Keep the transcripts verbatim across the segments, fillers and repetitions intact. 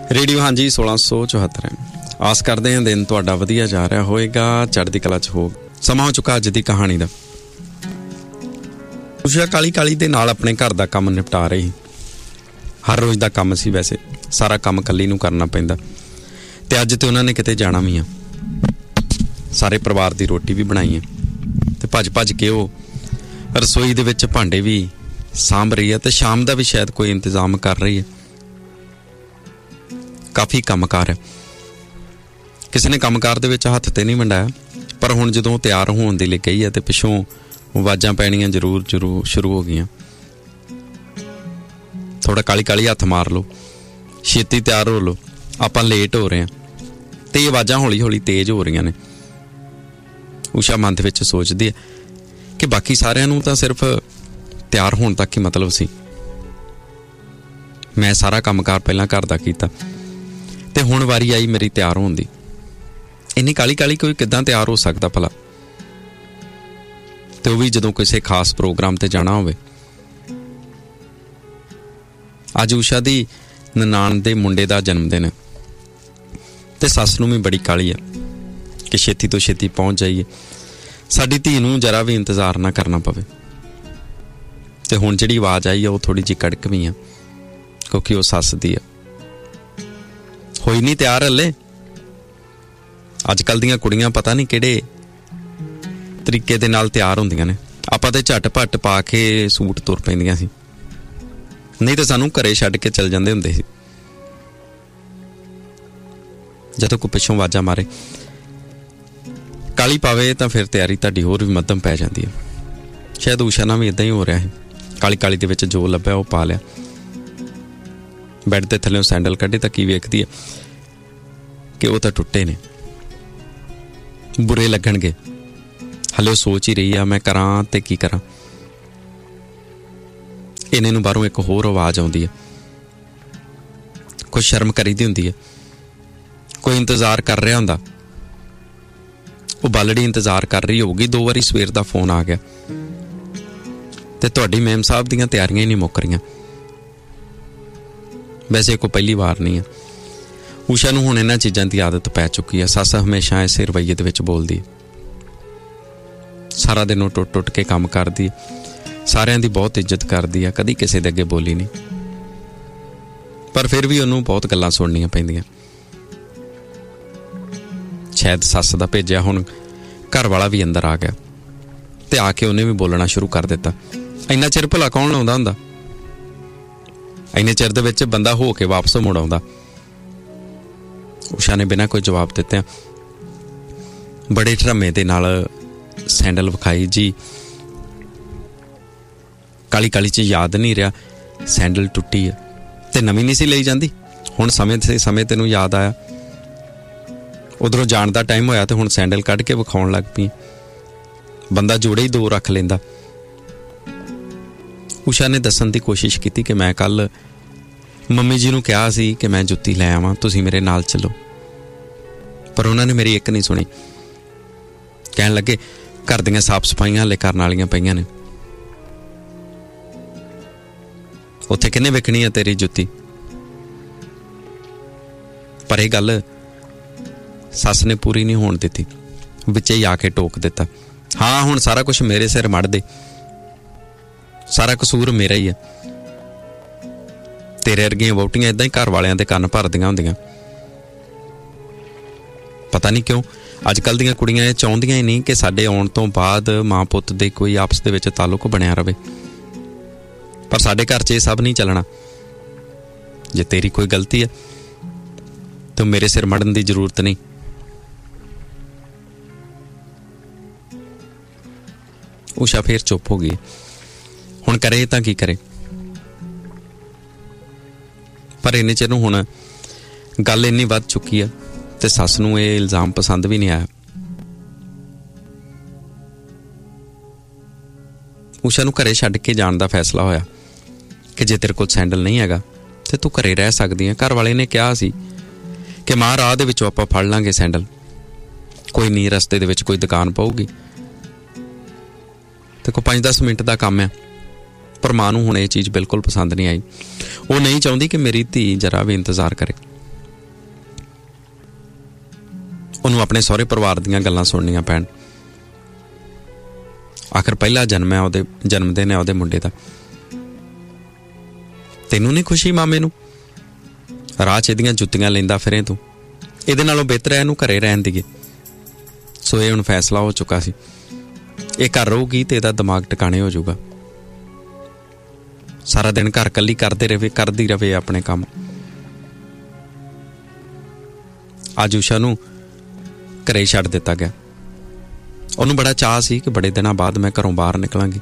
Radio ਹਾਂਜੀ ਸੋਲਾਂ ਸੌ ਚੁਹੱਤਰ ਹੈ। ਆਸ ਕਰਦੇ ਹਾਂ ਦਿਨ ਤੁਹਾਡਾ ਵਧੀਆ ਜਾ ਰਿਹਾ ਹੋਏਗਾ, ਚੜ੍ਹਦੀ ਕਲਾ 'ਚ ਹੋ। ਸਮਾਂ ਹੋ ਚੁੱਕਾ ਅੱਜ ਦੀ ਕਹਾਣੀ ਦਾ। ਉਸ਼ਾ ਕਾਲੀ ਕਾਲੀ ਦੇ ਨਾਲ ਆਪਣੇ ਘਰ ਦਾ ਕੰਮ ਨਿਪਟਾ ਰਹੀ। ਹਰ ਰੋਜ਼ ਦਾ ਕੰਮ ਸੀ, ਵੈਸੇ ਸਾਰਾ ਕੰਮ ਇਕੱਲੀ ਨੂੰ ਕਰਨਾ ਪੈਂਦਾ, ਅਤੇ ਅੱਜ ਤਾਂ ਉਹਨਾਂ ਨੇ ਕਿਤੇ ਜਾਣਾ ਵੀ ਆ। ਸਾਰੇ ਪਰਿਵਾਰ ਦੀ ਰੋਟੀ ਵੀ ਬਣਾਈ ਹੈ ਅਤੇ ਭੱਜ ਭੱਜ ਕੇ ਉਹ ਰਸੋਈ ਦੇ ਵਿੱਚ ਭਾਂਡੇ ਵੀ ਸਾਂਭ ਰਹੀ ਹੈ ਅਤੇ ਸ਼ਾਮ ਦਾ ਵੀ ਸ਼ਾਇਦ ਕੋਈ ਇੰਤਜ਼ਾਮ ਕਰ ਰਹੀ ਹੈ। ਕਾਫੀ ਕੰਮਕਾਰ ਹੈ। ਕਿਸੇ ਨੇ ਕੰਮਕਾਰ ਦੇ ਵਿੱਚ ਹੱਥ ਤੇ ਨਹੀਂ ਵੰਡਾਇਆ, ਪਰ ਹੁਣ ਜਦੋਂ ਤਿਆਰ ਹੋਣ ਦੇ ਲਈ ਗਈ ਹੈ ਅਤੇ ਪਿੱਛੋਂ ਆਵਾਜ਼ਾਂ ਪੈਣੀਆਂ ਜ਼ਰੂਰ ਜ਼ਰੂਰ ਸ਼ੁਰੂ ਹੋ ਗਈਆਂ। ਥੋੜ੍ਹਾ ਕਾਲੀ ਕਾਲੀ ਹੱਥ ਮਾਰ ਲਓ, ਛੇਤੀ ਤਿਆਰ ਹੋ ਲਓ, ਆਪਾਂ ਲੇਟ ਹੋ ਰਹੇ ਹਾਂ। ਅਤੇ ਇਹ ਆਵਾਜ਼ਾਂ ਹੌਲੀ ਹੌਲੀ ਤੇਜ਼ ਹੋ ਰਹੀਆਂ ਨੇ। ਉਸ਼ਾ ਮਨ ਦੇ ਵਿੱਚ ਸੋਚਦੀ ਹੈ ਕਿ ਬਾਕੀ ਸਾਰਿਆਂ ਨੂੰ ਤਾਂ ਸਿਰਫ ਤਿਆਰ ਹੋਣ ਤੱਕ ਹੀ ਮਤਲਬ ਸੀ। ਮੈਂ ਸਾਰਾ ਕੰਮਕਾਰ ਪਹਿਲਾਂ ਘਰ ਦਾ ਕੀਤਾ ਅਤੇ ਹੁਣ ਵਾਰੀ ਆਈ ਮੇਰੀ ਤਿਆਰ ਹੋਣ ਦੀ। ਇੰਨੀ ਕਾਲੀ ਕਾਲੀ ਕੋਈ ਕਿੱਦਾਂ ਤਿਆਰ ਹੋ ਸਕਦਾ ਭਲਾ, ਅਤੇ ਉਹ ਵੀ ਜਦੋਂ ਕਿਸੇ ਖਾਸ ਪ੍ਰੋਗਰਾਮ 'ਤੇ ਜਾਣਾ ਹੋਵੇ। ਅੱਜ ਉਸ਼ਾ ਦੀ ਨਨਾਣ ਦੇ ਮੁੰਡੇ ਦਾ ਜਨਮ ਦਿਨ ਹੈ ਅਤੇ ਸੱਸ ਨੂੰ ਵੀ ਬੜੀ ਕਾਹਲੀ ਆ ਕਿ ਛੇਤੀ ਤੋਂ ਛੇਤੀ ਪਹੁੰਚ ਜਾਈਏ, ਸਾਡੀ ਧੀ ਨੂੰ ਜ਼ਰਾ ਵੀ ਇੰਤਜ਼ਾਰ ਨਾ ਕਰਨਾ ਪਵੇ। ਅਤੇ ਹੁਣ ਜਿਹੜੀ ਆਵਾਜ਼ ਆਈ ਆ ਉਹ ਥੋੜ੍ਹੀ ਜਿਹੀ ਕੜਕ ਵੀ ਆ, ਕਿਉਂਕਿ ਉਹ ਸੱਸ ਦੀ ਆ। ਹੋਈ ਨਹੀਂ ਤਿਆਰ ਹਲੇ। ਅੱਜ ਕੱਲ੍ਹ ਦੀਆਂ ਕੁੜੀਆਂ ਪਤਾ ਨਹੀਂ ਕਿਹੜੇ ਤਰੀਕੇ ਦੇ ਨਾਲ ਤਿਆਰ ਹੁੰਦੀਆਂ ਨੇ। ਆਪਾਂ ਤਾਂ ਝੱਟ ਪੱਟ ਪਾ ਕੇ ਸੂਟ ਤੁਰ ਪੈਂਦੀਆਂ ਸੀ, ਨਹੀਂ ਤਾਂ ਸਾਨੂੰ ਘਰੇ ਛੱਡ ਕੇ ਚੱਲ ਜਾਂਦੇ ਹੁੰਦੇ ਸੀ। ਜਦੋਂ ਕੋਈ ਪਿੱਛੋਂ ਆਵਾਜ਼ਾਂ ਮਾਰੇ, ਕਾਲੀ ਪਾਵੇ, ਤਾਂ ਫਿਰ ਤਿਆਰੀ ਤੁਹਾਡੀ ਹੋਰ ਵੀ ਮੱਧਮ ਪੈ ਜਾਂਦੀ ਹੈ। ਸ਼ਾਇਦ ਉਸ਼ਾ ਨਾਲ ਵੀ ਇੱਦਾਂ ਹੀ ਹੋ ਰਿਹਾ ਹੈ। ਕਾਲੀ ਕਾਲੀ ਦੇ ਵਿੱਚ ਜੋ ਲੱਭਿਆ ਉਹ ਪਾ ਲਿਆ। ਬੈੱਡ ਦੇ ਥੱਲੇ ਸੈਂਡਲ ਕੱਢੇ ਤਾਂ ਕੀ ਵੇਖਦੀ ਹੈ ਕਿ ਉਹ ਤਾਂ ਟੁੱਟੇ ਨੇ, ਬੁਰੇ ਲੱਗਣਗੇ। ਹਲੇ ਉਹ ਸੋਚ ਹੀ ਰਹੀ ਆ ਮੈਂ ਕਰਾਂ ਤੇ ਕੀ ਕਰਾਂ। ਇਹਨੇ ਨੂੰ ਬਾਹਰੋਂ ਇੱਕ ਹੋਰ ਆਵਾਜ਼ ਆਉਂਦੀ ਹੈ। ਕੋਈ ਸ਼ਰਮ ਕਰੀਦੀ ਹੁੰਦੀ ਹੈ, ਕੋਈ ਇੰਤਜ਼ਾਰ ਕਰ ਰਿਹਾ ਹੁੰਦਾ। ਉਹ ਬਾਲੜੀ ਇੰਤਜ਼ਾਰ ਕਰ ਰਹੀ ਹੋਊਗੀ। ਦੋ ਵਾਰੀ ਸਵੇਰ ਦਾ ਫੋਨ ਆ ਗਿਆ ਅਤੇ ਤੁਹਾਡੀ ਮੇਮ ਸਾਹਿਬ ਦੀਆਂ ਤਿਆਰੀਆਂ ਹੀ ਨਹੀਂ ਮੁੱਕ ਰਹੀਆਂ। ਵੈਸੇ ਕੋਈ ਪਹਿਲੀ ਵਾਰ ਨਹੀਂ ਹੈ। ਉਸ਼ਾ ਨੂੰ ਹੁਣ ਇਹਨਾਂ ਚੀਜ਼ਾਂ ਦੀ ਆਦਤ ਪੈ ਚੁੱਕੀ ਹੈ। ਸੱਸ ਹਮੇਸ਼ਾ ਇਸੇ ਰਵੱਈਏ ਦੇ ਵਿੱਚ ਬੋਲਦੀ ਹੈ। ਸਾਰਾ ਦਿਨ ਉਹ ਟੁੱਟ ਟੁੱਟ ਕੇ ਕੰਮ ਕਰਦੀ ਹੈ, ਸਾਰਿਆਂ ਦੀ ਬਹੁਤ ਇੱਜ਼ਤ ਕਰਦੀ ਹੈ, ਕਦੀ ਕਿਸੇ ਦੇ ਅੱਗੇ ਬੋਲੀ ਨਹੀਂ। ਪਰ ਫਿਰ ਵੀ ਉਹਨੂੰ ਬਹੁਤ ਗੱਲਾਂ ਸੁਣਨੀਆਂ ਪੈਂਦੀਆਂ। ਸ਼ਾਇਦ ਸੱਸ ਦਾ ਭੇਜਿਆ ਹੁਣ ਘਰ ਵਾਲਾ ਵੀ ਅੰਦਰ ਆ ਗਿਆ ਅਤੇ ਆ ਕੇ ਉਹਨੇ ਵੀ ਬੋਲਣਾ ਸ਼ੁਰੂ ਕਰ ਦਿੱਤਾ। ਇੰਨਾ ਚਿਰ ਭਲਾ ਕੌਣ ਲਾਉਂਦਾ ਹੁੰਦਾ? ਇੰਨੇ ਚਿਰ ਦੇ ਵਿੱਚ ਬੰਦਾ ਹੋ ਕੇ ਵਾਪਸ ਮੁੜ ਆਉਂਦਾ। ਉਸ਼ਾ ਨੇ ਬਿਨਾਂ ਕੋਈ ਜਵਾਬ ਦਿੱਤਿਆਂ ਬੜੇ ਧਰਮੇ ਦੇ ਨਾਲ ਸੈਂਡਲ ਵਿਖਾਈ। ਜੀ ਕਾਲੀ ਕਾਲੀ 'ਚ ਯਾਦ ਨਹੀਂ ਰਿਹਾ ਸੈਂਡਲ ਟੁੱਟੀ ਹੈ ਅਤੇ ਨਵੀਂ ਨਹੀਂ ਸੀ ਲਈ ਜਾਂਦੀ। ਹੁਣ ਸਮੇਂ ਤੇ ਸਮੇਂ ਤੈਨੂੰ ਯਾਦ ਆਇਆ, ਉੱਧਰੋਂ ਜਾਣ ਦਾ ਟਾਈਮ ਹੋਇਆ ਅਤੇ ਹੁਣ ਸੈਂਡਲ ਕੱਢ ਕੇ ਵਿਖਾਉਣ ਲੱਗ ਪਈ। ਬੰਦਾ ਜੋੜੇ ਹੀ ਦੋ ਰੱਖ ਲੈਂਦਾ। ਉਸ਼ਾ ਨੇ ਦੱਸਣ ਦੀ ਕੋਸ਼ਿਸ਼ ਕੀਤੀ ਕਿ ਮੈਂ ਕੱਲ੍ਹ ਮੰਮੀ ਜੀ ਨੂੰ ਕਿਹਾ ਸੀ ਕਿ ਮੈਂ ਜੁੱਤੀ ਲੈ ਆਵਾਂ, ਤੁਸੀਂ ਮੇਰੇ ਨਾਲ ਚੱਲੋ। ਪਰ ਉਹਨਾਂ ਨੇ ਮੇਰੀ ਇੱਕ ਨਹੀਂ ਸੁਣੀ। ਕਹਿਣ ਲੱਗੇ ਘਰ ਦੀਆਂ ਸਾਫ਼ ਸਫਾਈਆਂ ਹਾਲੇ ਕਰਨ ਵਾਲੀਆਂ ਪਈਆਂ ਨੇ, ਉੱਥੇ ਕਿਹਨੇ ਵੇਖਣੀ ਆ ਤੇਰੀ ਜੁੱਤੀ। ਪਰ ਇਹ ਗੱਲ ਸੱਸ ਨੇ ਪੂਰੀ ਨਹੀਂ ਹੋਣ ਦਿੱਤੀ, ਵਿੱਚੇ ਹੀ ਆ ਕੇ ਟੋਕ ਦਿੱਤਾ। ਹਾਂ ਹੁਣ ਸਾਰਾ ਕੁਛ ਮੇਰੇ ਸਿਰ ਮੜ ਦੇ, ਸਾਰਾ ਕਸੂਰ ਮੇਰਾ ਹੀ ਹੈ। ਤੇਰੇ ਵਰਗੀਆਂ ਵਹੁਟੀਆਂ ਇੱਦਾਂ ਹੀ ਘਰ ਵਾਲਿਆਂ ਦੇ ਕੰਨ ਭਰਦੀਆਂ ਹੁੰਦੀਆਂ। ਪਤਾ ਨਹੀਂ ਕਿਉਂ ਅੱਜ ਕੱਲ੍ਹ ਦੀਆਂ ਕੁੜੀਆਂ ਇਹ ਚਾਹੁੰਦੀਆਂ ਹੀ ਨਹੀਂ ਕਿ ਸਾਡੇ ਆਉਣ ਤੋਂ ਬਾਅਦ ਮਾਂ ਪੁੱਤ ਦੇ ਕੋਈ ਆਪਸ ਦੇ ਵਿੱਚ ਤਾਲੁਕ ਬਣਿਆ ਰਹੇ। ਪਰ ਸਾਡੇ ਘਰ 'ਚ ਇਹ ਸਭ ਨਹੀਂ ਚੱਲਣਾ। ਜੇ ਤੇਰੀ ਕੋਈ ਗਲਤੀ ਹੈ ਤਾਂ ਮੇਰੇ ਸਿਰ ਮੜਨ ਦੀ ਜ਼ਰੂਰਤ ਨਹੀਂ। ਉਸ਼ਾ ਫੇਰ ਚੁੱਪ ਹੋ ਗਈ। ਹੁਣ ਕਰੇ ਤਾਂ ਕੀ ਕਰੇ। ਪਰ ਇੰਨੇ ਚਿਰ ਨੂੰ ਹੁਣ ਗੱਲ ਇੰਨੀ ਵੱਧ ਚੁੱਕੀ ਆ ਅਤੇ ਸੱਸ ਨੂੰ ਇਹ ਇਲਜ਼ਾਮ ਪਸੰਦ ਵੀ ਨਹੀਂ ਆਇਆ। ਉਸ਼ਾ ਨੂੰ ਘਰੇ ਛੱਡ ਕੇ ਜਾਣ ਦਾ ਫੈਸਲਾ ਹੋਇਆ ਕਿ ਜੇ ਤੇਰੇ ਕੋਲ ਸੈਂਡਲ ਨਹੀਂ ਹੈਗਾ ਤੇ ਤੂੰ ਘਰੇ ਰਹਿ ਸਕਦੀ ਹੈ। ਘਰ ਵਾਲੇ ਨੇ ਕਿਹਾ ਸੀ ਕਿ ਮਾਂ ਰਾਹ ਦੇ ਵਿੱਚੋਂ ਆਪਾਂ ਫੜ ਲਾਂਗੇ ਸੈਂਡਲ, ਕੋਈ ਨਹੀਂ ਰਸਤੇ ਦੇ ਵਿੱਚ ਕੋਈ ਦੁਕਾਨ ਪਊਗੀ ਤੇ ਕੋਈ ਪੰਜ ਦਸ ਮਿੰਟ ਦਾ ਕੰਮ ਹੈ। ਪਰ ਮਾਂ ਨੂੰ ਹੁਣ ਇਹ ਚੀਜ਼ ਬਿਲਕੁਲ ਪਸੰਦ ਨਹੀਂ ਆਈ। ਉਹ ਨਹੀਂ ਚਾਹੁੰਦੀ ਕਿ ਮੇਰੀ ਧੀ ਜਰਾ ਵੀ ਇੰਤਜ਼ਾਰ ਕਰੇ। ਉਹਨੂੰ ਆਪਣੇ ਸਹੁਰੇ ਪਰਿਵਾਰ ਦੀਆਂ ਗੱਲਾਂ ਸੁਣਨੀਆਂ ਪੈਣ। ਆਖਰ ਪਹਿਲਾ ਜਨਮ ਹੈ, ਉਹਦੇ ਜਨਮ ਦਿਨ ਹੈ ਉਹਦੇ ਮੁੰਡੇ ਦਾ। ਤੈਨੂੰ ਨਹੀਂ ਖੁਸ਼ੀ ਮਾਮੇ ਨੂੰ? ਰਾਹ 'ਚ ਇਹਦੀਆਂ ਜੁੱਤੀਆਂ ਲੈਂਦਾ ਫਿਰੇ ਤੂੰ। ਇਹਦੇ ਨਾਲੋਂ ਬਿਹਤਰ ਹੈ ਇਹਨੂੰ ਘਰੇ ਰਹਿਣ ਦੀਏ। ਸੋ ਇਹ ਹੁਣ ਫੈਸਲਾ ਹੋ ਚੁੱਕਾ ਸੀ, ਇਹ ਘਰ ਰਹੂਗੀ ਤੇ ਇਹਦਾ ਦਿਮਾਗ ਟਿਕਾਣੇ ਹੋ ਜਾਊਗਾ। ਸਾਰਾ ਦਿਨ ਘਰ ਕੱਲੀ ਕਰਦੇ ਰਹੇ ਕਰਦੀ ਰਹੇ ਆਪਣੇ ਕੰਮ। ਅੱਜ ਊਸ਼ਾ ਨੂੰ ਘਰੇ ਛੱਡ ਦਿੱਤਾ ਗਿਆ। ਉਹਨੂੰ ਬੜਾ ਚਾਅ ਸੀ ਕਿ ਬੜੇ ਦਿਨਾਂ ਬਾਅਦ ਮੈਂ ਘਰੋਂ ਬਾਹਰ ਨਿਕਲਾਂਗੀ।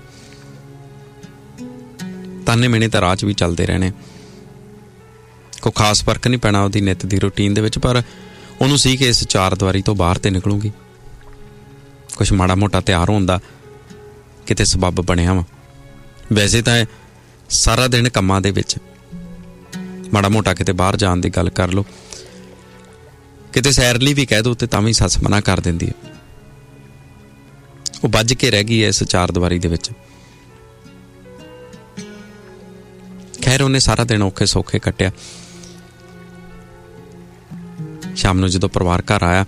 ਤਾਨੇ ਮਿਹਣੇ ਤਾਂ ਰਾਹ 'ਚ ਵੀ ਚੱਲਦੇ ਰਹਿਣੇ, ਕੋਈ ਖਾਸ ਫਰਕ ਨਹੀਂ ਪੈਣਾ ਉਹਦੀ ਨਿੱਤ ਦੀ ਰੂਟੀਨ ਦੇ ਵਿੱਚ, ਪਰ ਉਹਨੂੰ ਸੀ ਕਿ ਇਸ ਚਾਰ ਦੀਵਾਰੀ ਤੋਂ ਬਾਹਰ ਤੇ ਨਿਕਲੂਗੀ। ਕੁਛ ਮਾੜਾ ਮੋਟਾ ਤਿਆਰ ਹੋਣ ਦਾ ਕਿਤੇ ਸਬੱਬ ਬਣਿਆ ਵਾ। ਵੈਸੇ ਤਾਂ ਸਾਰਾ ਦਿਨ ਕੰਮਾਂ ਦੇ ਵਿੱਚ, ਮਾੜਾ ਮੋਟਾ ਕਿਤੇ ਬਾਹਰ ਜਾਣ ਦੀ ਗੱਲ ਕਰ ਲਓ, ਕਿਤੇ ਸੈਰ ਲਈ ਵੀ ਕਹਿ ਦੋ ਤੇ ਤਾਂ ਵੀ ਸੱਸ ਮਨਾ ਕਰ ਦਿੰਦੀ ਹੈ। ਉਹ ਬੱਝ ਕੇ ਰਹਿ ਗਈ ਹੈ ਇਸ ਚਾਰ ਦੀਵਾਰੀ ਦੇ ਵਿੱਚ। ਖੈਰ ਉਹਨੇ ਸਾਰਾ ਦਿਨ ਔਖੇ ਸੌਖੇ ਕੱਟਿਆ। ਸ਼ਾਮ ਨੂੰ ਜਦੋਂ ਪਰਿਵਾਰ ਘਰ ਆਇਆ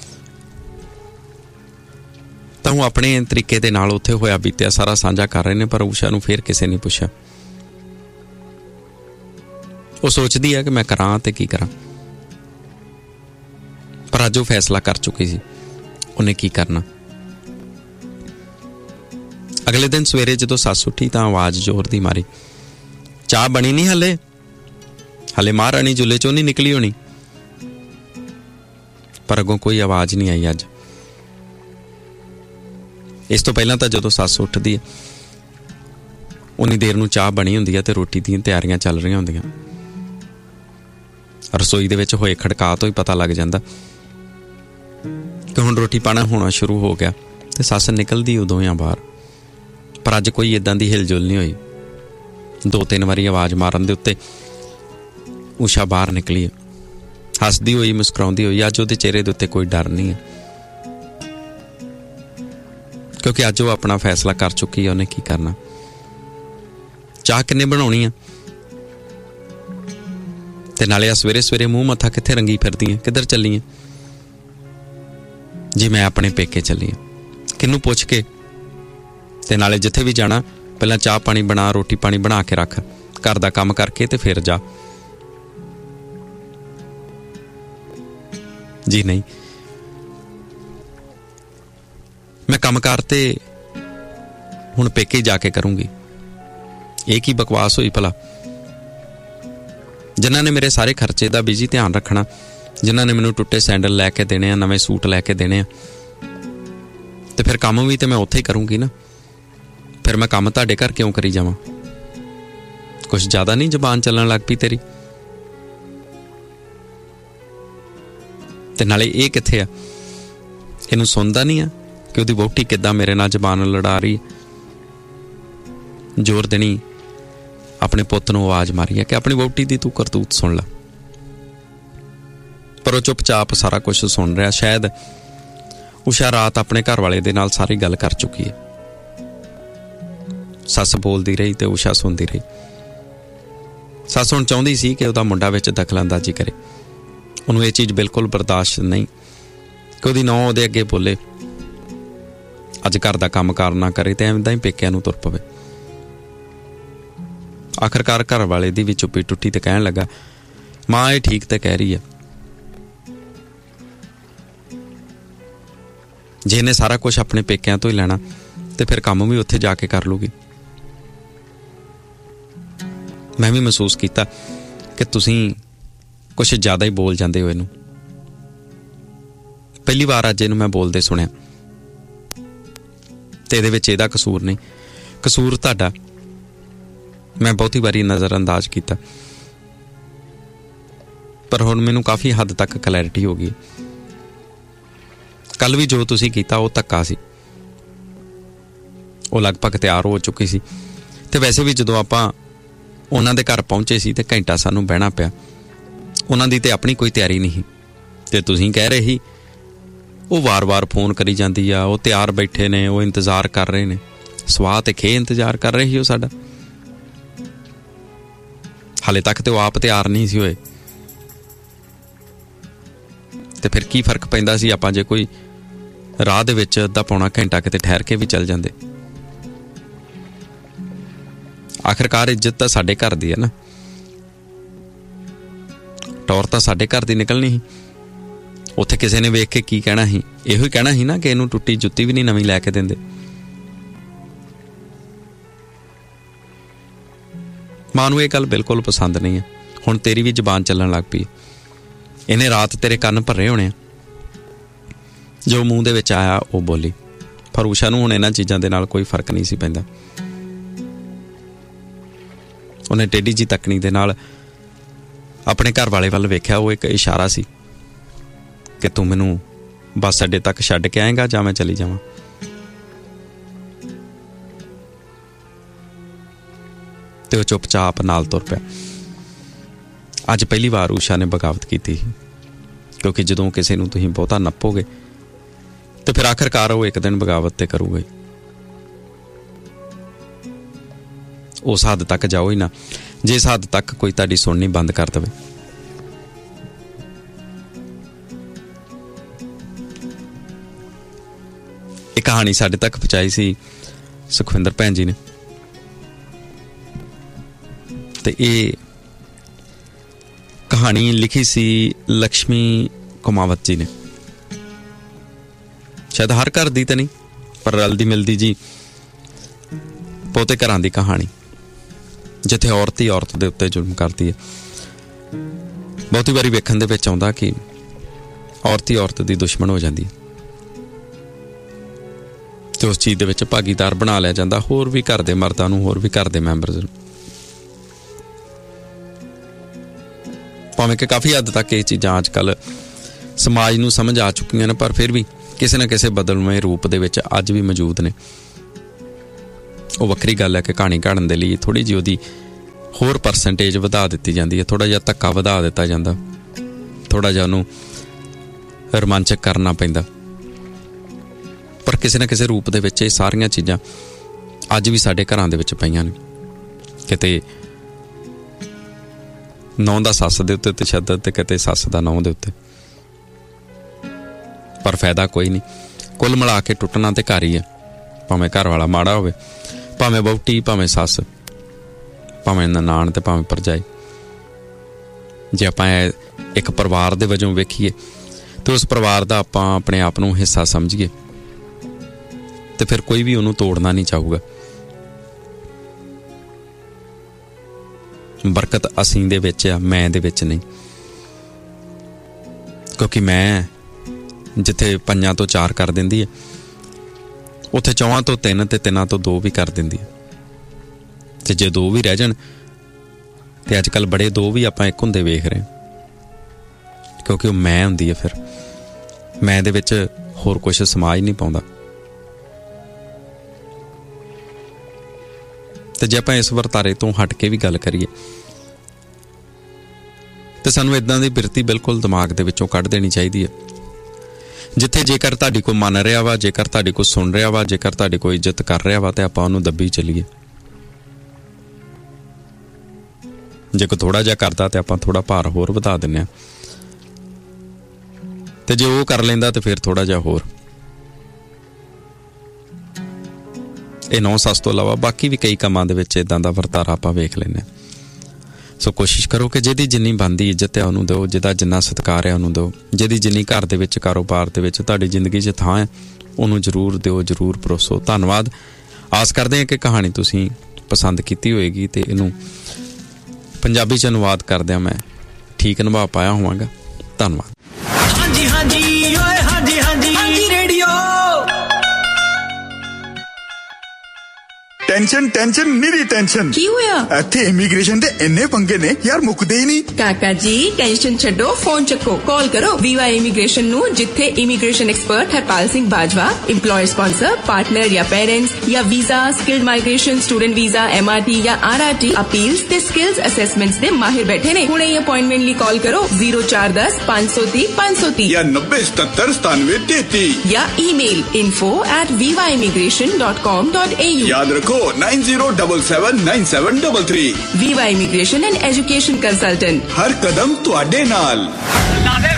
ਤਾਂ ਉਹ ਆਪਣੇ ਤਰੀਕੇ ਦੇ ਨਾਲ ਉੱਥੇ ਹੋਇਆ ਬੀਤਿਆ ਸਾਰਾ ਸਾਂਝਾ ਕਰ ਰਹੇ ਨੇ, ਪਰ ਊਸ਼ਾ ਨੂੰ ਫੇਰ ਕਿਸੇ ਨੇ ਪੁੱਛਿਆ। ਉਹ ਸੋਚਦੀ ਹੈ ਕਿ ਮੈਂ ਕਰਾਂ ਤੇ ਕੀ ਕਰਾਂ, ਪਰ ਅੱਜ ਉਹ ਫੈਸਲਾ ਕਰ ਚੁੱਕੀ ਸੀ ਉਹਨੇ ਕੀ ਕਰਨਾ। ਅਗਲੇ ਦਿਨ ਸਵੇਰੇ ਜਦੋਂ ਸੱਸ ਉੱਠੀ ਤਾਂ ਆਵਾਜ਼ ਜ਼ੋਰ ਦੀ ਮਾਰੀ, ਚਾਹ ਬਣੀ ਨਹੀਂ ਹਲੇ? ਹਲੇ ਮਹਾਰਾਣੀ ਜੁੱਲੇ ਚੋਂ ਨਹੀਂ ਨਿਕਲੀ ਹੋਣੀ। ਪਰ ਅੱਗੋਂ ਕੋਈ ਆਵਾਜ਼ ਨਹੀਂ ਆਈ ਅੱਜ। ਇਸ ਤੋਂ ਪਹਿਲਾਂ ਤਾਂ ਜਦੋਂ ਸੱਸ ਉੱਠਦੀ ਹੈ ਉਨੀ ਦੇਰ ਨੂੰ ਚਾਹ ਬਣੀ ਹੁੰਦੀ ਹੈ ਤੇ ਰੋਟੀ ਦੀਆਂ ਤਿਆਰੀਆਂ ਚੱਲ ਰਹੀਆਂ ਹੁੰਦੀਆਂ। ਰਸੋਈ ਦੇ ਵਿੱਚ ਹੋਏ ਖੜਕਾ ਤੋਂ ਹੀ ਪਤਾ ਲੱਗ ਜਾਂਦਾ ਕਿ ਹੁਣ ਰੋਟੀ ਪਾਣਾ ਹੋਣਾ ਸ਼ੁਰੂ ਹੋ ਗਿਆ ਤੇ ਸੱਸ ਨਿਕਲਦੀ ਉਦੋਂ ਆ ਬਾਹਰ। ਪਰ ਅੱਜ ਕੋਈ ਏਦਾਂ ਦੀ ਹਿਲਜੁਲ ਨਹੀਂ ਹੋਈ। ਦੋ ਤਿੰਨ ਵਾਰੀ ਆਵਾਜ਼ ਮਾਰਨ ਦੇ ਉੱਤੇ ਊਸ਼ਾ ਬਾਹਰ ਨਿਕਲੀ, ਹੱਸਦੀ ਹੋਈ ਮੁਸਕਰਾਉਂਦੀ ਹੋਈ। ਅੱਜ ਉਹਦੇ ਚਿਹਰੇ ਦੇ ਉੱਤੇ ਕੋਈ ਡਰ ਨਹੀਂ ਹੈ, ਕਿਉਂਕਿ ਅੱਜ ਉਹ ਆਪਣਾ ਫੈਸਲਾ ਕਰ ਚੁੱਕੀ ਹੈ ਉਹਨੇ ਕੀ ਕਰਨਾ। ਚਾਹ ਕਿੰਨੇ ਬਣਾਉਣੀ ਆ, ਤੇ ਨਾਲੇ ਆ ਸਵੇਰੇ ਸਵੇਰੇ ਮੂੰਹ ਮੱਥਾ ਕਿੱਥੇ ਰੰਗੀ ਫਿਰਦੀ ਹੈ, ਕਿੱਧਰ ਚੱਲੀ ਹੈ? ਜੀ ਮੈਂ ਆਪਣੇ ਪੇਕੇ ਚੱਲੀ ਹਾਂ। ਕਿਹਨੂੰ ਪੁੱਛ ਕੇ? ਤੇ ਨਾਲੇ ਜਿੱਥੇ ਵੀ ਜਾਣਾ ਪਹਿਲਾਂ ਚਾਹ ਪਾਣੀ ਬਣਾ, ਰੋਟੀ ਪਾਣੀ ਬਣਾ ਕੇ ਰੱਖ, ਘਰ ਦਾ ਕੰਮ ਕਰਕੇ ਤੇ ਫਿਰ ਜਾ। ਜੀ ਨਹੀਂ, ਮੈਂ ਕੰਮਕਾਰ ਤੇ ਹੁਣ ਪੇਕੇ ਜਾ ਕੇ ਕਰੂੰਗੀ। ਇਹ ਕੀ ਬਕਵਾਸ ਹੋਈ ਭਲਾ? ਜਿਨ੍ਹਾਂ ਨੇ ਮੇਰੇ ਸਾਰੇ ਖਰਚੇ ਦਾ ਬੀਜੀ ਧਿਆਨ ਰੱਖਣਾ, ਜਿਨ੍ਹਾਂ ਨੇ ਮੈਨੂੰ ਟੁੱਟੇ ਸੈਂਡਲ ਲੈ ਕੇ ਦੇਣੇ ਆ, ਨਵੇਂ ਸੂਟ ਲੈ ਕੇ ਦੇਣੇ ਆ, ਤੇ ਫਿਰ ਕੰਮ ਵੀ ਤੇ ਮੈਂ ਉੱਥੇ ਹੀ ਕਰੂੰਗੀ ਨਾ। ਫਿਰ ਮੈਂ ਕੰਮ ਤੁਹਾਡੇ ਘਰ ਕਿਉਂ ਕਰੀ ਜਾਵਾਂ? ਕੁਛ ਜ਼ਿਆਦਾ ਨਹੀਂ ਜ਼ਬਾਨ ਚੱਲਣ ਲੱਗ ਪਈ ਤੇਰੀ? ਤੇ ਨਾਲੇ ਇਹ ਕਿੱਥੇ ਆ? ਇਹਨੂੰ ਸੁਣਦਾ ਨਹੀਂ ਆ ਕਿ ਉਹਦੀ ਵਹੁਟੀ ਕਿੱਦਾਂ ਮੇਰੇ ਨਾਲ ਜ਼ਬਾਨ ਲੜਾ ਰਹੀ? ਜ਼ੋਰ ਦੇਣੀ ਆਪਣੇ ਪੁੱਤ ਨੂੰ ਆਵਾਜ਼ ਮਾਰੀ ਹੈ ਕਿ ਆਪਣੀ ਵਹੁਟੀ ਦੀ ਤੂੰ ਕਰਤੂਤ ਸੁਣ ਲੈ। ਪਰ ਉਹ ਚੁੱਪਚਾਪ ਸਾਰਾ ਕੁਝ ਸੁਣ ਰਿਹਾ। ਸ਼ਾਇਦ ਊਸ਼ਾ ਰਾਤ ਆਪਣੇ ਘਰ ਵਾਲੇ ਦੇ ਨਾਲ ਸਾਰੀ ਗੱਲ ਕਰ ਚੁੱਕੀ ਹੈ। ਸੱਸ ਬੋਲਦੀ ਰਹੀ ਤੇ ਊਸ਼ਾ ਸੁਣਦੀ ਰਹੀ। ਸੱਸ ਹੁਣ ਚਾਹੁੰਦੀ ਸੀ ਕਿ ਉਹਦਾ ਮੁੰਡਾ ਵਿੱਚ ਦਖਲਅੰਦਾਜ਼ੀ ਕਰੇ। ਉਹਨੂੰ ਇਹ ਚੀਜ਼ ਬਿਲਕੁਲ ਬਰਦਾਸ਼ਤ ਨਹੀਂ ਕਿ ਉਹਦੀ ਨੌਂ ਉਹਦੇ ਅੱਗੇ ਬੋਲੇ, ਅੱਜ ਘਰ ਦਾ ਕੰਮ ਕਾਰ ਨਾ ਕਰੇ ਤੇ ਐਵੇਂ ਹੀ ਪੇਕਿਆਂ ਨੂੰ ਤੁਰ ਪਵੇ। ਆਖਰਕਾਰ ਘਰ ਵਾਲੇ ਦੀ ਵੀ ਚੁੱਪੀ ਟੁੱਟੀ ਤੇ ਕਹਿਣ ਲੱਗਾ, ਮਾਂ ਇਹ ਠੀਕ ਤੇ ਕਹਿ ਰਹੀ ਹੈ। ਜੇ ਇਹਨੇ ਸਾਰਾ ਕੁਝ ਆਪਣੇ ਪੇਕਿਆਂ ਤੋਂ ਹੀ ਲੈਣਾ ਤੇ ਫਿਰ ਕੰਮ ਵੀ ਉੱਥੇ ਜਾ ਕੇ ਕਰ ਲੂਗੀ। ਮੈਂ ਵੀ ਮਹਿਸੂਸ ਕੀਤਾ ਕਿ ਤੁਸੀਂ ਕੁਛ ਜ਼ਿਆਦਾ ਹੀ ਬੋਲ ਜਾਂਦੇ ਹੋ ਇਹਨੂੰ। ਪਹਿਲੀ ਵਾਰ ਅੱਜ ਇਹਨੂੰ ਮੈਂ ਬੋਲਦੇ ਸੁਣਿਆ, ਤੇ ਇਹਦੇ ਵਿੱਚ ਇਹਦਾ ਕਸੂਰ ਨਹੀਂ, ਕਸੂਰ ਤੁਹਾਡਾ। ਮੈਂ ਬਹੁਤੀ ਵਾਰੀ ਨਜ਼ਰ ਅੰਦਾਜ਼ ਕੀਤਾ, ਪਰ ਹੁਣ ਮੈਨੂੰ ਕਾਫੀ ਹੱਦ ਤੱਕ ਕਲੈਰਿਟੀ ਹੋ ਗਈ। ਕੱਲ ਵੀ ਜੋ ਤੁਸੀਂ ਕੀਤਾ ਉਹ ਧੱਕਾ ਸੀ। ਉਹ ਲਗਭਗ ਤਿਆਰ ਹੋ ਚੁੱਕੀ ਸੀ, ਤੇ ਵੈਸੇ ਵੀ ਜਦੋਂ ਆਪਾਂ ਉਹਨਾਂ ਦੇ ਘਰ ਪਹੁੰਚੇ ਸੀ ਤੇ ਘੰਟਾ ਸਾਨੂੰ ਬਹਿਣਾ ਪਿਆ। ਉਹਨਾਂ ਦੀ ਤੇ ਆਪਣੀ ਕੋਈ ਤਿਆਰੀ ਨਹੀਂ, ਤੇ ਤੁਸੀਂ ਕਹਿ ਰਹੇ ਸੀ ਉਹ ਵਾਰ-ਵਾਰ ਫੋਨ ਕਰੀ ਜਾਂਦੀ ਆ, ਉਹ ਤਿਆਰ ਬੈਠੇ ਨੇ, ਉਹ ਇੰਤਜ਼ਾਰ ਕਰ ਰਹੇ ਨੇ। ਸਵਾਹ ਤੇ ਖੇ ਇੰਤਜ਼ਾਰ ਕਰ ਰਹੇ ਸੀ ਉਹ ਸਾਡਾ। ਹਾਲੇ ਤੱਕ ਤੇ ਉਹ ਆਪ ਤਿਆਰ ਨਹੀਂ ਸੀ ਹੋਏ। ਤੇ ਫਿਰ ਕੀ ਫਰਕ ਪੈਂਦਾ ਸੀ ਆਪਾਂ ਜੇ ਕੋਈ ਰਾਹ ਦੇ ਵਿੱਚ ਅੱਧਾ ਪੌਣਾ ਘੰਟਾ ਕਿਤੇ ਠਹਿਰ ਕੇ ਵੀ ਚੱਲ ਜਾਂਦੇ। ਆਖਿਰਕਾਰ ਇੱਜ਼ਤ ਤਾਂ ਸਾਡੇ ਘਰ ਦੀ ਹੈ ਨਾ, ਟੌਰ ਤਾਂ ਸਾਡੇ ਘਰ ਦੀ ਨਿਕਲਣੀ ਸੀ। ਉੱਥੇ ਕਿਸੇ ਨੇ ਵੇਖ ਕੇ ਕੀ ਕਹਿਣਾ ਸੀ? ਇਹੋ ਹੀ ਕਹਿਣਾ ਸੀ ਨਾ ਕਿ ਇਹਨੂੰ ਟੁੱਟੀ ਜੁੱਤੀ ਵੀ ਨਹੀਂ ਨਵੀਂ ਲੈ ਕੇ ਦਿੰਦੇ। ਮਾਂ ਨੂੰ ਇਹ ਗੱਲ ਬਿਲਕੁਲ ਪਸੰਦ ਨਹੀਂ ਹੈ। ਹੁਣ ਤੇਰੀ ਵੀ ਜ਼ਬਾਨ ਚੱਲਣ ਲੱਗ ਪਈ। ਇਹਨੇ ਰਾਤ ਤੇਰੇ ਕੰਨ ਭਰੇ ਹੋਣੇ ਆ, ਜੋ ਮੂੰਹ ਦੇ ਵਿੱਚ ਆਇਆ ਉਹ ਬੋਲੀ। ਪਰ ਊਸ਼ਾ ਨੂੰ ਹੁਣ ਇਹਨਾਂ ਚੀਜ਼ਾਂ ਦੇ ਨਾਲ ਕੋਈ ਫਰਕ ਨਹੀਂ ਸੀ ਪੈਂਦਾ। ਉਹਨੇ ਟੇਢੀ ਜੀ ਤੱਕਣੀ ਦੇ ਨਾਲ ਆਪਣੇ ਘਰ ਵਾਲੇ ਵੱਲ ਵੇਖਿਆ। ਉਹ ਇੱਕ ਇਸ਼ਾਰਾ ਸੀ ਕਿ ਤੂੰ ਮੈਨੂੰ ਬੱਸ ਅੱਡੇ ਤੱਕ ਛੱਡ ਕੇ ਆਏਗਾ ਜਾਂ ਮੈਂ ਚਲੀ ਜਾਵਾਂ। ਤੇ ਉਹ ਚੁੱਪਚਾਪ ਨਾਲ ਤੁਰ ਪਿਆ। ਅੱਜ ਪਹਿਲੀ ਵਾਰ ਊਸ਼ਾ ਨੇ ਬਗਾਵਤ ਕੀਤੀ ਸੀ, ਕਿਉਂਕਿ ਜਦੋਂ ਕਿਸੇ ਨੂੰ ਤੁਸੀਂ ਬਹੁਤਾ ਨੱਪੋਗੇ ਤੇ ਫਿਰ ਆਖਿਰਕਾਰ ਉਹ ਇੱਕ ਦਿਨ ਬਗਾਵਤ ਤੇ ਕਰੂਗਾ। ਉਸ ਹੱਦ ਤੱਕ ਜਾਓ ਹੀ ਨਾ ਜਿਸ ਹੱਦ ਤੱਕ ਕੋਈ ਤੁਹਾਡੀ ਸੁਣਨੀ ਬੰਦ ਕਰ ਦੇਵੇ। ਇਹ ਕਹਾਣੀ ਸਾਡੇ ਤੱਕ ਪਹੁੰਚਾਈ ਸੀ ਸੁਖਵਿੰਦਰ ਭੈਣ ਜੀ ਨੇ, ਤੇ ਇਹ ਕਹਾਣੀ ਲਿਖੀ ਸੀ ਲక్ష్ਮੀ ਕੁਮਾਵਤ ਜੀ ਨੇ। ਸ਼ਾਇਦ ਹਰ ਘਰ ਦੀ ਤਾਂ ਨਹੀਂ, ਪਰ ਰਲਦੀ ਮਿਲਦੀ ਜੀ ਬਹੁਤੇ ਘਰਾਂ ਦੀ ਕਹਾਣੀ, ਜਿੱਥੇ ਔਰਤ ਹੀ ਔਰਤ ਦੇ ਉੱਤੇ ਜ਼ੁਲਮ ਕਰਦੀ ਹੈ। ਬਹੁਤੀ ਵਾਰੀ ਵੇਖਣ ਦੇ ਵਿੱਚ ਆਉਂਦਾ ਕਿ ਔਰਤ ਹੀ ਔਰਤ ਦੀ ਦੁਸ਼ਮਣ ਹੋ ਜਾਂਦੀ ਹੈ ਤੇ ਉਸ ਚੀਜ਼ ਦੇ ਵਿੱਚ ਭਾਗੀਦਾਰ ਬਣਾ ਲਿਆ ਜਾਂਦਾ ਹੋਰ ਵੀ ਘਰ ਦੇ ਮਰਦਾਂ ਨੂੰ, ਹੋਰ ਵੀ ਘਰ ਦੇ ਮੈਂਬਰਸ ਨੂੰ। ਭਾਵੇਂ ਕਿ ਕਾਫੀ ਹੱਦ ਤੱਕ ਇਹ ਚੀਜ਼ਾਂ ਅੱਜ ਕੱਲ੍ਹ ਸਮਾਜ ਨੂੰ ਸਮਝ ਆ ਚੁੱਕੀਆਂ ਨੇ, ਪਰ ਫਿਰ ਵੀ ਕਿਸੇ ਨਾ ਕਿਸੇ ਬਦਲਵੇਂ ਰੂਪ ਦੇ ਵਿੱਚ ਅੱਜ ਵੀ ਮੌਜੂਦ ਨੇ। ਉਹ ਵੱਖਰੀ ਗੱਲ ਹੈ ਕਿ ਕਹਾਣੀ ਘੜਨ ਦੇ ਲਈ ਥੋੜ੍ਹੀ ਜਿਹੀ ਉਹਦੀ ਹੋਰ ਪਰਸੈਂਟੇਜ ਵਧਾ ਦਿੱਤੀ ਜਾਂਦੀ ਹੈ, ਥੋੜ੍ਹਾ ਜਿਹਾ ਧੱਕਾ ਵਧਾ ਦਿੱਤਾ ਜਾਂਦਾ, ਥੋੜ੍ਹਾ ਜਿਹਾ ਉਹਨੂੰ ਰੋਮਾਂਚਕ ਕਰਨਾ ਪੈਂਦਾ। ਪਰ ਕਿਸੇ ਨਾ ਕਿਸੇ ਰੂਪ ਦੇ ਵਿੱਚ ਇਹ ਸਾਰੀਆਂ ਚੀਜ਼ਾਂ ਅੱਜ ਵੀ ਸਾਡੇ ਘਰਾਂ ਦੇ ਵਿੱਚ ਪਈਆਂ ਨੇ। ਕਿਤੇ ਨੌਂ ਦਾ ਸੱਸ ਦੇ ਉੱਤੇ ਤਸ਼ੱਦਦ ਤੇ ਕਿਤੇ ਸੱਸ ਦਾ ਨੌਂ ਦੇ ਉੱਤੇ, ਪਰ ਫਾਇਦਾ ਕੋਈ ਨਹੀਂ। ਕੁੱਲ ਮਿਲਾ ਕੇ ਟੁੱਟਣਾ ਤੇ ਘਰ ਹੀ ਹੈ, ਭਾਵੇਂ ਘਰ ਵਾਲਾ ਮਾੜਾ ਹੋਵੇ, ਭਾਵੇਂ ਵਹੁਟੀ, ਭਾਵੇਂ ਸੱਸ, ਭਾਵੇਂ ਨਨਾਣ ਤੇ ਭਾਵੇਂ ਭਰਜਾਈ। ਜੇ ਆਪਾਂ ਇੱਕ ਪਰਿਵਾਰ ਦੇ ਵਜੋਂ ਵੇਖੀਏ ਤੇ ਉਸ ਪਰਿਵਾਰ ਦਾ ਆਪਾਂ ਆਪਣੇ ਆਪ ਨੂੰ ਹਿੱਸਾ ਸਮਝੀਏ ਤੇ ਫਿਰ ਕੋਈ ਵੀ ਉਹਨੂੰ ਤੋੜਨਾ ਨਹੀਂ ਚਾਹੂਗਾ। ਬਰਕਤ ਅਸੀਂ ਦੇ ਵਿੱਚ ਆ, ਮੈਂ ਦੇ ਵਿੱਚ ਨਹੀਂ। ਕਿਉਂਕਿ ਮੈਂ ਜਿੱਥੇ ਪੰਜਾਂ ਤੋਂ ਚਾਰ ਕਰ ਦਿੰਦੀ ਹੈ, ਉੱਥੇ ਚੌਹਾਂ ਤੋਂ ਤਿੰਨ ਤੇ ਤਿੰਨਾਂ ਤੋਂ ਦੋ ਵੀ ਕਰ ਦਿੰਦੀ ਹੈ। ਤੇ ਜੇ ਦੋ ਵੀ ਰਹਿ ਜਾਣ, ਤੇ ਅੱਜ ਕੱਲ੍ਹ ਬੜੇ ਦੋ ਵੀ ਆਪਾਂ ਇੱਕ ਹੁੰਦੇ ਵੇਖ ਰਹੇ, ਕਿਉਂਕਿ ਉਹ ਮੈਂ ਹੁੰਦੀ ਹੈ। ਫਿਰ ਮੈਂ ਦੇ ਵਿੱਚ ਹੋਰ ਕੁਛ ਸਮਾਜ ਨਹੀਂ ਪਾਉਂਦਾ। ਤੇ ਜੇ ਆਪਾਂ ਇਸ ਵਰਤਾਰੇ ਤੋਂ ਹਟ ਕੇ ਵੀ ਗੱਲ ਕਰੀਏ ਤੇ ਸਾਨੂੰ ਇਦਾਂ ਦੀ ਬਿਰਤੀ ਬਿਲਕੁਲ ਦਿਮਾਗ ਦੇ ਵਿੱਚੋਂ ਕੱਢ ਦੇਣੀ ਚਾਹੀਦੀ ਹੈ, ਜਿੱਥੇ ਜੇਕਰ ਤੁਹਾਡੀ ਕੋਈ ਮੰਨ ਰਿਹਾ ਵਾ, ਜੇਕਰ ਤੁਹਾਡੀ ਕੋਈ ਸੁਣ ਰਿਹਾ ਵਾ, ਜੇਕਰ ਤੁਹਾਡੀ ਕੋਈ ਇੱਜ਼ਤ ਕਰ ਰਿਹਾ ਵਾ, ਤੇ ਆਪਾਂ ਉਹਨੂੰ ਦੱਬੀ ਚੱਲੀਏ। ਜੇ ਕੋਈ ਥੋੜਾ ਜਿਹਾ ਕਰਦਾ ਤੇ ਆਪਾਂ ਥੋੜਾ ਭਾਰ ਹੋਰ ਵਧਾ ਦਿੰਦੇ ਹਾਂ, ਤੇ ਜੇ ਉਹ ਕਰ ਲੈਂਦਾ ਤੇ ਫਿਰ ਥੋੜਾ ਜਿਹਾ ਹੋਰ। ਇਹ ਨੌ ਸੱਸ ਤੋਂ ਇਲਾਵਾ ਬਾਕੀ ਵੀ ਕਈ ਕੰਮਾਂ ਦੇ ਵਿੱਚ ਇਦਾਂ ਦਾ ਵਰਤਾਰਾ ਆਪਾਂ ਵੇਖ ਲੈਂਦੇ ਹਾਂ। ਸੋ ਕੋਸ਼ਿਸ਼ ਕਰੋ ਕਿ ਜਿਹਦੀ ਜਿੰਨੀ ਬਣਦੀ ਇੱਜ਼ਤ ਹੈ ਉਹਨੂੰ ਦਿਓ, ਜਿਹਦਾ ਜਿੰਨਾ ਸਤਿਕਾਰ ਹੈ ਉਹਨੂੰ ਦਿਓ, ਜਿਹਦੀ ਜਿੰਨੀ ਘਰ ਦੇ ਵਿੱਚ, ਕਾਰੋਬਾਰ ਦੇ ਵਿੱਚ, ਤੁਹਾਡੀ ਜ਼ਿੰਦਗੀ 'ਚ ਥਾਂ ਹੈ ਉਹਨੂੰ ਜ਼ਰੂਰ ਦਿਓ, ਜ਼ਰੂਰ ਪਰੋਸੋ। ਧੰਨਵਾਦ। ਆਸ ਕਰਦੇ ਹਾਂ ਕਿ ਕਹਾਣੀ ਤੁਸੀਂ ਪਸੰਦ ਕੀਤੀ ਹੋਏਗੀ ਤੇ ਇਹਨੂੰ ਪੰਜਾਬੀ 'ਚ ਅਨੁਵਾਦ ਕਰਦਿਆਂ ਮੈਂ ਠੀਕ ਨਿਭਾ ਪਾਇਆ ਹੋਵਾਂਗਾ। ਧੰਨਵਾਦ। ਹਾਂਜੀ ਹਾਂਜੀ ਓਏ ਹਾਂਜੀ ਹਾਂਜੀ ਹਾਂਜੀ ਰੇਡੀਓ। Tension tension ਨਿਰੀ tension. ਕੀ ਹੋਇਆ? ਇੱਥੇ ਇਮੀਗ੍ਰੇਸ਼ਨ ਦੇ ਇੰਨੇ ਪੰਗੇ ਨੇ ਯਾਰ, ਮੁੱਕਦੇ ਹੀ ਨਹੀਂ। ਕਾਕਾ ਜੀ ਟੈਨਸ਼ਨ ਛੱਡੋ, ਫੋਨ ਚੱਕੋ, ਕਾਲ ਕਰੋ ਵੀਵਾ ਇਮੀਗ੍ਰੇਸ਼ਨ ਨੂੰ, ਜਿੱਥੇ immigration expert Harpal Singh Bajwa, employer sponsor, partner ਜਾਂ ਪੇਰੈਂਟਸ ਜਾਂ visa, skilled migration, student visa, MRT ਜਾਂ ਆਰਆਰਟੀ, ਅਪੀਲਸ ਤੇ ਸਕਿਲਸ ਅਸੈਸਮੈਂਟਸ ਦੇ ਮਾਹਿਰ ਬੈਠੇ ਨੇ। ਹੁਣੇ ਹੀ ਅਪਾਇੰਟਮੈਂਟ ਲਈ ਕਾਲ ਕਰੋ ਜ਼ੀਰੋ ਚਾਰ ਦਸ ਪੰਜ ਸੌ ਤੀਹ ਪੰਜ ਸੌ ਤੀਹ ਜਾਂ ਨੱਬੇ ਸਤੱਤਰ ਸਤਾਨਵੇਂ ਤੇਤੀ ਜਾਂ email info at viva immigration dot com dot a u। ਯਾਦ ਰੱਖੋ nine zero seven seven nine seven three three। Viva Immigration and Education Consultant। ਹਰ ਕਦਮ ਤੁਹਾਡੇ ਨਾਲ।